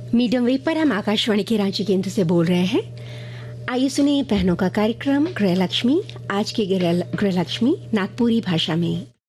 Medium wave पर हम आकाशवाणी के रांची केंद्र से बोल रहे हैं। आइए सुनिए बहनों का कार्यक्रम गृहलक्ष्मी। आज की गृहलक्ष्मी नागपुरी भाषा में।